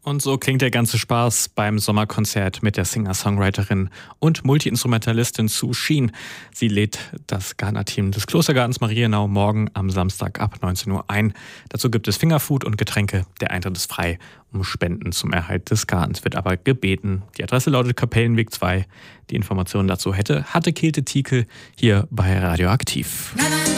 Und so klingt der ganze Spaß beim Sommerkonzert mit der Singer-Songwriterin und Multi-Instrumentalistin Sue Sheen. Sie lädt das Gärtnerteam des Klostergartens Marienau morgen am Samstag ab 19 Uhr ein. Dazu gibt es Fingerfood und Getränke. Der Eintritt ist frei. Um Spenden zum Erhalt des Gartens wird aber gebeten. Die Adresse lautet Kapellenweg 2. Die Informationen dazu hatte Käthe Tiekel hier bei Radioaktiv.